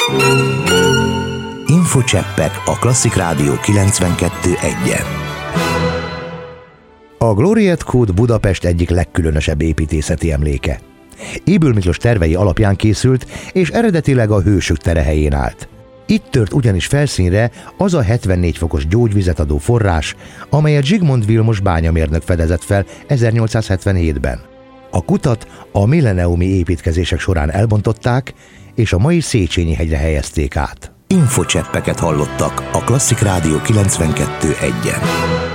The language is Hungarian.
Infocseppek a Klasszik Rádió 92.1-en. A Gloriette Code Budapest egyik legkülönösebb építészeti emléke. Ybl Miklós tervei alapján készült, és eredetileg a Hősök terehelyén állt. Itt tört ugyanis felszínre az a 74 fokos gyógyvizet adó forrás, amelyet Zsigmond Vilmos bányamérnök fedezett fel 1877-ben. A kutat a milleniumi építkezések során elbontották, és a mai Széchenyi hegyre helyezték át. Infocseppeket hallottak a Klasszik Rádió 92.1-en.